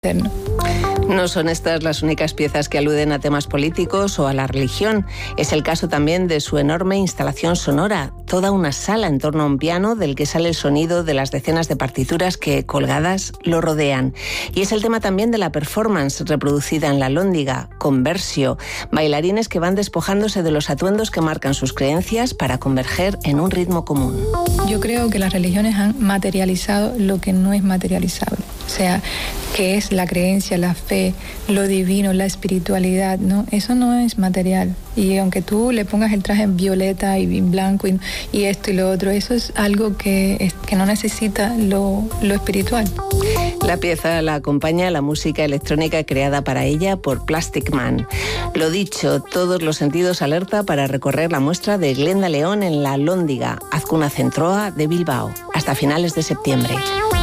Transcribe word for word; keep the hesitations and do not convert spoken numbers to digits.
interno. No son estas las únicas piezas que aluden a temas políticos o a la religión. Es el caso también de su enorme instalación sonora, toda una sala en torno a un piano del que sale el sonido de las decenas de partituras que, colgadas, lo rodean. Y es el tema también de la performance reproducida en la Lóndiga, Conversio, bailarines que van despojándose de los atuendos que marcan sus creencias para converger en un ritmo común. Yo creo que las religiones han materializado lo que no es materializable. O sea, que es la creencia, la fe, lo divino, la espiritualidad, ¿no? Eso no es material. Y aunque tú le pongas el traje en violeta y en blanco y, y esto y lo otro, eso es algo que, es, que no necesita lo, lo espiritual. La pieza la acompaña la música electrónica creada para ella por Plastic Man. Lo dicho, todos los sentidos alerta para recorrer la muestra de Glenda León en la Lóndiga, Azcuna Centroa de Bilbao, hasta finales de septiembre.